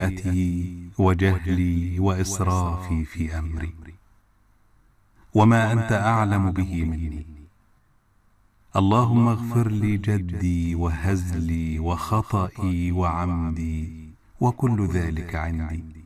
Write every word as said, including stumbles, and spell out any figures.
خطيئتي وجهلي وإسرافي في أمري، وما أنت أعلم به مني. اللهم اغفر لي جدي وهزلي وخطئي وعمدي، وكل ذلك عندي.